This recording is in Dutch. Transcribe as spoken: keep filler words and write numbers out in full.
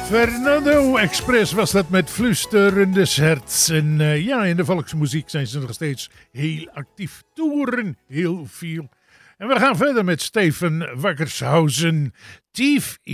Fernando Express was dat met Flusterendes Herz. En uh, ja, in de volksmuziek zijn ze nog steeds heel actief. Toeren heel veel. En we gaan verder met Steven Wackershausen. Tief